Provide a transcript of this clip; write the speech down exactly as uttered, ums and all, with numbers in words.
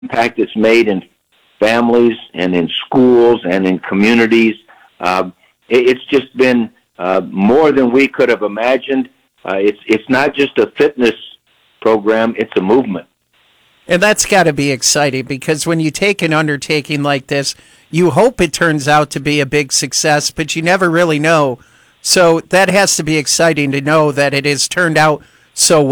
impact it's made in families and in schools and in communities. Uh, it, it's just been uh, more than we could have imagined. Uh, it's it's not just a fitness program; it's a movement. And that's got to be exciting, because when you take an undertaking like this, you hope it turns out to be a big success, but you never really know. So that has to be exciting to know that it has turned out so well.